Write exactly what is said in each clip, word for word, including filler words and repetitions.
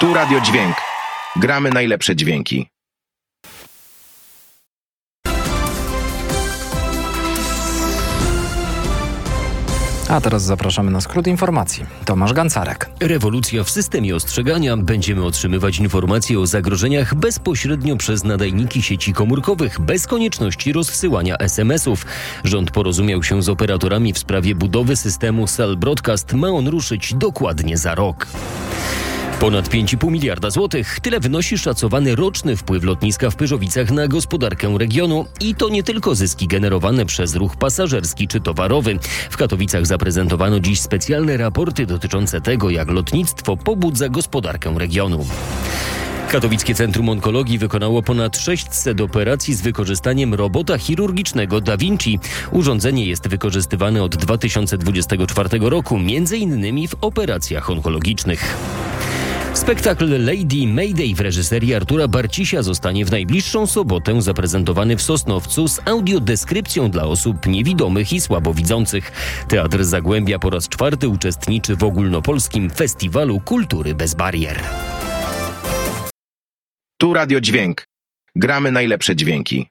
Tu Radio Dźwięk. Gramy najlepsze dźwięki. A teraz zapraszamy na skrót informacji. Tomasz Gancarek. Rewolucja w systemie ostrzegania. Będziemy otrzymywać informacje o zagrożeniach bezpośrednio przez nadajniki sieci komórkowych, bez konieczności rozsyłania es em esów. Rząd porozumiał się z operatorami w sprawie budowy systemu Cell Broadcast. Ma on ruszyć dokładnie za rok. Ponad pięć i pół miliarda złotych. Tyle wynosi szacowany roczny wpływ lotniska w Pyrzowicach na gospodarkę regionu. I to nie tylko zyski generowane przez ruch pasażerski czy towarowy. W Katowicach zaprezentowano dziś specjalne raporty dotyczące tego, jak lotnictwo pobudza gospodarkę regionu. Katowickie Centrum Onkologii wykonało ponad sześćset operacji z wykorzystaniem robota chirurgicznego Da Vinci. Urządzenie jest wykorzystywane od dwa tysiące dwudziestego czwartego roku, między innymi w operacjach onkologicznych. Spektakl Lady Mayday w reżyserii Artura Barcisia zostanie w najbliższą sobotę zaprezentowany w Sosnowcu z audiodeskrypcją dla osób niewidomych i słabowidzących. Teatr Zagłębia po raz czwarty uczestniczy w ogólnopolskim Festiwalu Kultury bez barier. Tu Radio Dźwięk. Gramy najlepsze dźwięki.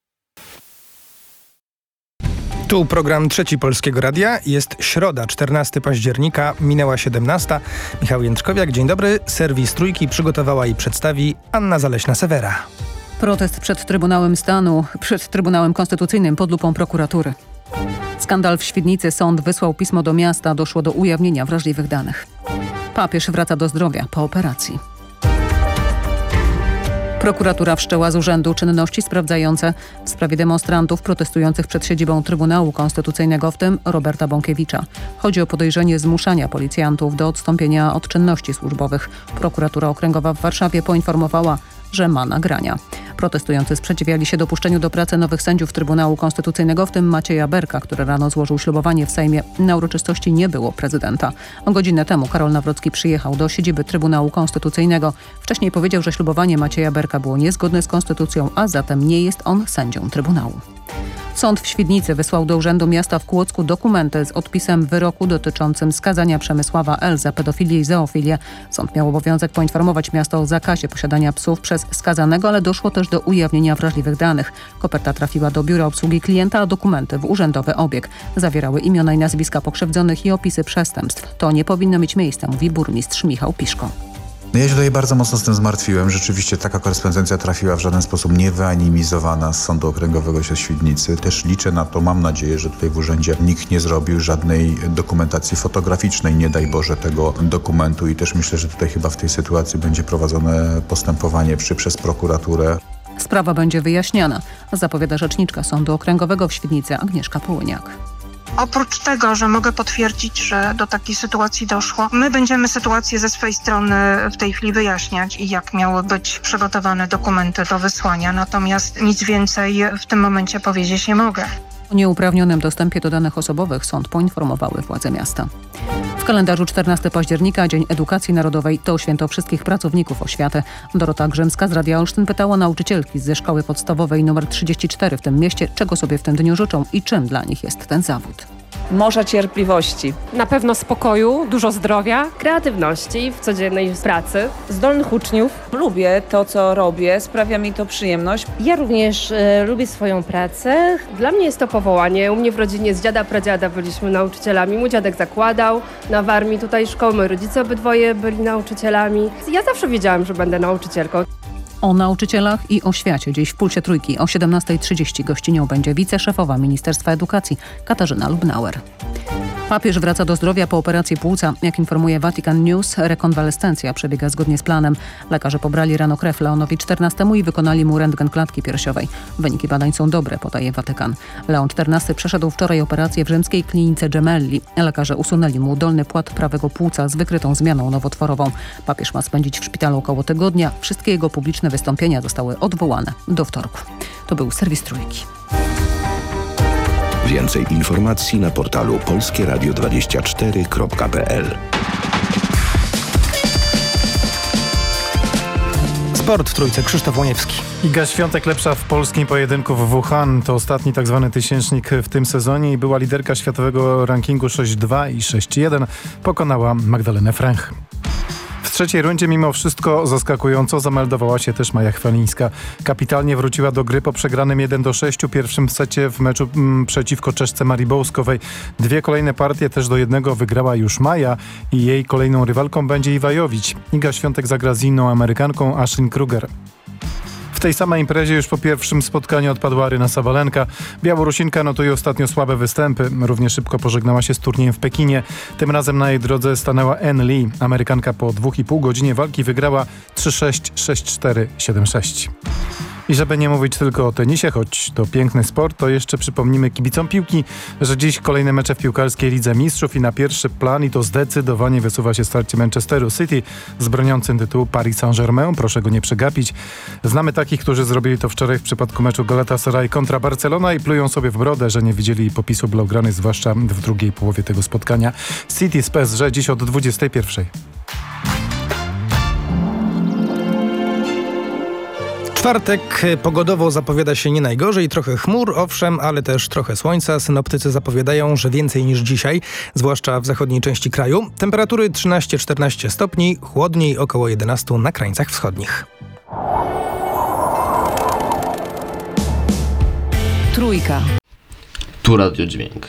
Tu program Trzeci Polskiego Radia. Jest środa, czternastego października, minęła siedemnasta. Michał Jędrzkowiak, dzień dobry. Serwis Trójki przygotowała i przedstawi Anna Zaleśna-Sewera. Protest przed Trybunałem Stanu, przed Trybunałem Konstytucyjnym pod lupą prokuratury. Skandal w Świdnicy. Sąd wysłał pismo do miasta. Doszło do ujawnienia wrażliwych danych. Papież wraca do zdrowia po operacji. Prokuratura wszczęła z urzędu czynności sprawdzające w sprawie demonstrantów protestujących przed siedzibą Trybunału Konstytucyjnego, w tym Roberta Bąkiewicza. Chodzi o podejrzenie zmuszania policjantów do odstąpienia od czynności służbowych. Prokuratura Okręgowa w Warszawie poinformowała, że ma nagrania. Protestujący sprzeciwiali się dopuszczeniu do pracy nowych sędziów Trybunału Konstytucyjnego, w tym Macieja Berka, który rano złożył ślubowanie w Sejmie. Na uroczystości nie było prezydenta. O godzinę temu Karol Nawrocki przyjechał do siedziby Trybunału Konstytucyjnego. Wcześniej powiedział, że ślubowanie Macieja Berka było niezgodne z konstytucją, a zatem nie jest on sędzią Trybunału. Sąd w Świdnicy wysłał do Urzędu Miasta w Kłodzku dokumenty z odpisem wyroku dotyczącym skazania Przemysława L. za pedofilię i zoofilię. Sąd miał obowiązek poinformować miasto o zakazie posiadania psów przez skazanego, ale doszło też do ujawnienia wrażliwych danych. Koperta trafiła do biura obsługi klienta, a dokumenty w urzędowy obieg. Zawierały imiona i nazwiska pokrzywdzonych i opisy przestępstw. To nie powinno mieć miejsca, mówi burmistrz Michał Piszko. No ja się tutaj bardzo mocno z tym zmartwiłem. Rzeczywiście taka korespondencja trafiła w żaden sposób niewyanimizowana z Sądu Okręgowego się Świdnicy. Też liczę na to, mam nadzieję, że tutaj w urzędzie nikt nie zrobił żadnej dokumentacji fotograficznej, nie daj Boże, tego dokumentu i też myślę, że tutaj chyba w tej sytuacji będzie prowadzone postępowanie przy, przez prokuraturę. Sprawa będzie wyjaśniana, zapowiada rzeczniczka Sądu Okręgowego w Świdnicy Agnieszka Połyniak. Oprócz tego, że mogę potwierdzić, że do takiej sytuacji doszło, my będziemy sytuację ze swojej strony w tej chwili wyjaśniać i jak miały być przygotowane dokumenty do wysłania. Natomiast nic więcej w tym momencie powiedzieć nie mogę. O nieuprawnionym dostępie do danych osobowych sąd poinformowały władze miasta. W kalendarzu czternastego października, Dzień Edukacji Narodowej, to święto wszystkich pracowników oświaty. Dorota Grzymska z Radia Olsztyn pytała nauczycielki ze szkoły podstawowej nr trzydzieści cztery w tym mieście, czego sobie w tym dniu życzą i czym dla nich jest ten zawód. Morza cierpliwości. Na pewno spokoju, dużo zdrowia, kreatywności w codziennej pracy, zdolnych uczniów. Lubię to, co robię, sprawia mi to przyjemność. Ja również e, lubię swoją pracę. Dla mnie jest to powołanie. U mnie w rodzinie z dziada, pradziada byliśmy nauczycielami. Mój dziadek zakładał na Warmii tutaj szkołę, moi rodzice obydwoje byli nauczycielami. Ja zawsze wiedziałam, że będę nauczycielką. O nauczycielach i oświacie dziś w Pulsie Trójki o siedemnasta trzydzieści gościnią będzie wiceszefowa Ministerstwa Edukacji Katarzyna Lubnauer. Papież wraca do zdrowia po operacji płuca. Jak informuje Vatican News, rekonwalescencja przebiega zgodnie z planem. Lekarze pobrali rano krew Leonowi czternastemu i wykonali mu rentgen klatki piersiowej. Wyniki badań są dobre, podaje Watykan. Leon czternasty przeszedł wczoraj operację w rzymskiej klinice Gemelli. Lekarze usunęli mu dolny płat prawego płuca z wykrytą zmianą nowotworową. Papież ma spędzić w szpitalu około tygodnia. Wszystkie jego publiczne wystąpienia zostały odwołane do wtorku. To był serwis Trójki. Więcej informacji na portalu polskie radio dwadzieścia cztery kropka p l. Sport w Trójce, Krzysztof Łoniewski. Iga Świątek lepsza w polskim pojedynku w Wuhan. To ostatni tak zwany tysięcznik w tym sezonie i była liderka światowego rankingu sześć dwa i sześć jeden. Pokonała Magdalenę Fręch. W trzeciej rundzie mimo wszystko zaskakująco zameldowała się też Maja Chwalińska. Kapitalnie wróciła do gry po przegranym jeden do sześciu pierwszym secie w meczu m, przeciwko Czeszce Marii Bołskowej. Dwie kolejne partie też do jednego wygrała już Maja i jej kolejną rywalką będzie Iwa Jowić. Iga Świątek zagra z inną Amerykanką Ashlyn Kruger. W tej samej imprezie już po pierwszym spotkaniu odpadła Aryna Sabalenka. Białorusinka notuje ostatnio słabe występy. Równie szybko pożegnała się z turniejem w Pekinie. Tym razem na jej drodze stanęła Ann Lee. Amerykanka po dwóch i pół godzinie walki wygrała trzy sześć, sześć cztery, siedem sześć. I żeby nie mówić tylko o tenisie, choć to piękny sport, to jeszcze przypomnimy kibicom piłki, że dziś kolejne mecze w piłkarskiej Lidze Mistrzów i na pierwszy plan i to zdecydowanie wysuwa się starcie Manchesteru City z broniącym tytułu Paris Saint-Germain. Proszę go nie przegapić. Znamy takich, którzy zrobili to wczoraj w przypadku meczu Galatasaray kontra Barcelona i plują sobie w brodę, że nie widzieli popisu blaugrany, zwłaszcza w drugiej połowie tego spotkania. City z P S G dziś od dwudziestej pierwszej. Czwartek pogodowo zapowiada się nie najgorzej, trochę chmur, owszem, ale też trochę słońca. Synoptycy zapowiadają, że więcej niż dzisiaj, zwłaszcza w zachodniej części kraju. Temperatury trzynaście czternaście stopni, chłodniej około jedenaście na krańcach wschodnich. Trójka. Tu Radio Dźwięk.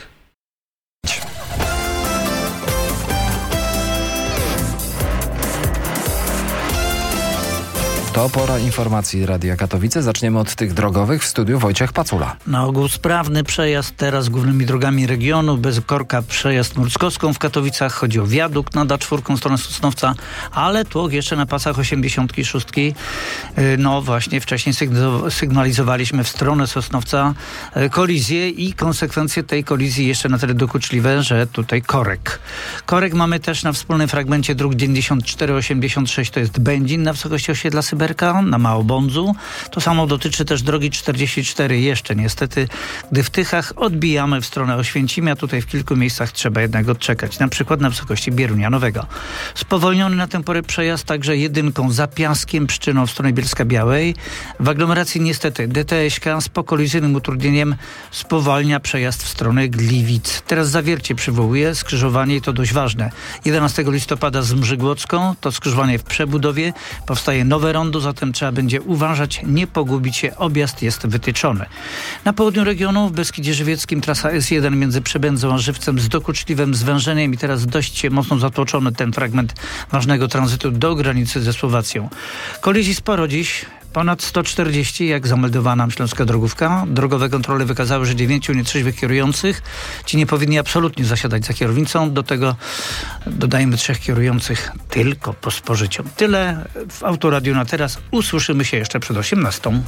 To pora informacji Radia Katowice. Zaczniemy od tych drogowych. W studiu Wojciech Pacula. Na ogół sprawny przejazd teraz głównymi drogami regionu. Bez korka przejazd Murskowską w Katowicach. Chodzi o wiadukt nad A cztery w stronę Sosnowca, ale tłok jeszcze na pasach osiemdziesiąt sześć. No właśnie, wcześniej sygnalizowaliśmy w stronę Sosnowca kolizję i konsekwencje tej kolizji jeszcze na tyle dokuczliwe, że tutaj korek. Korek mamy też na wspólnym fragmencie dróg dziewięćdziesiąt cztery osiemdziesiąt sześć, to jest Będzin na wysokości osiedla Syber na Małobądzu. To samo dotyczy też drogi czterdzieści cztery jeszcze niestety, gdy w Tychach odbijamy w stronę Oświęcimia. Tutaj w kilku miejscach trzeba jednak odczekać, na przykład na wysokości Bierunia Nowego. Spowolniony na tę porę przejazd także jedynką za Piaskiem, Pszczyną w stronę Bielska-Białej. W aglomeracji niestety D T S-ka z pokolizyjnym utrudnieniem spowalnia przejazd w stronę Gliwic. Teraz Zawiercie przywołuje skrzyżowanie i to dość ważne. jedenastego listopada z Mrzygłocką to skrzyżowanie w przebudowie. Powstaje nowe rondo, zatem trzeba będzie uważać, nie pogubić się. Objazd jest wytyczony. Na południu regionu w Beskidzie Żywieckim trasa S jeden między Przebędzą a Żywcem z dokuczliwym zwężeniem i teraz dość mocno zatłoczony ten fragment ważnego tranzytu do granicy ze Słowacją. Kolizji sporo dziś. Ponad sto czterdzieści, jak zameldowała nam Śląska Drogówka. Drogowe kontrole wykazały, że dziewięciu nietrzeźwych kierujących. Ci nie powinni absolutnie zasiadać za kierownicą. Do tego dodajmy trzech kierujących tylko po spożyciu. Tyle w Autoradiu na teraz. Usłyszymy się jeszcze przed osiemnastą.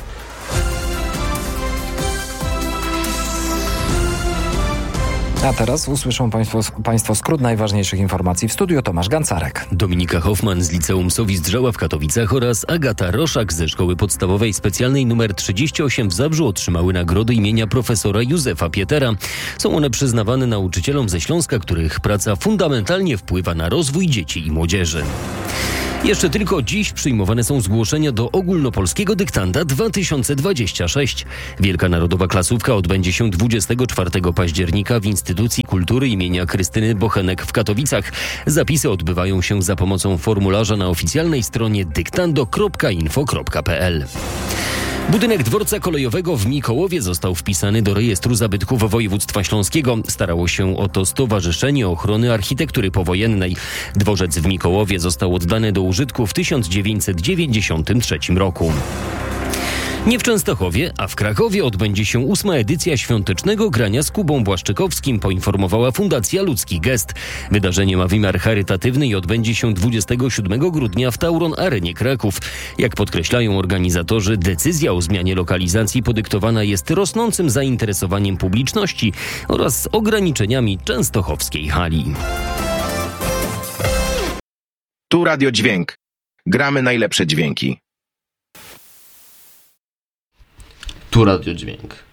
A teraz usłyszą Państwo, państwo skrót najważniejszych informacji. W studiu Tomasz Gancarek. Dominika Hoffman z Liceum Sowi-Zdrzała w Katowicach oraz Agata Roszak ze Szkoły Podstawowej Specjalnej nr trzydzieści osiem w Zabrzu otrzymały nagrody imienia profesora Józefa Pietera. Są one przyznawane nauczycielom ze Śląska, których praca fundamentalnie wpływa na rozwój dzieci i młodzieży. Jeszcze tylko dziś przyjmowane są zgłoszenia do ogólnopolskiego dyktanda dwa tysiące dwudziestego szóstego. Wielka Narodowa Klasówka odbędzie się dwudziestego czwartego października w Instytucji Kultury imienia Krystyny Bochenek w Katowicach. Zapisy odbywają się za pomocą formularza na oficjalnej stronie dyktando kropka info kropka p l. Budynek dworca kolejowego w Mikołowie został wpisany do rejestru zabytków województwa śląskiego. Starało się o to Stowarzyszenie Ochrony Architektury Powojennej. Dworzec w Mikołowie został oddany do użytku w tysiąc dziewięćset dziewięćdziesiątym trzecim roku. Nie w Częstochowie, a w Krakowie odbędzie się ósma edycja świątecznego grania z Kubą Błaszczykowskim, poinformowała Fundacja Ludzki Gest. Wydarzenie ma wymiar charytatywny i odbędzie się dwudziestego siódmego grudnia w Tauron Arenie Kraków. Jak podkreślają organizatorzy, decyzja o zmianie lokalizacji podyktowana jest rosnącym zainteresowaniem publiczności oraz ograniczeniami częstochowskiej hali. Tu Radio Dźwięk. Gramy najlepsze dźwięki. Tu Radio Dźwięk.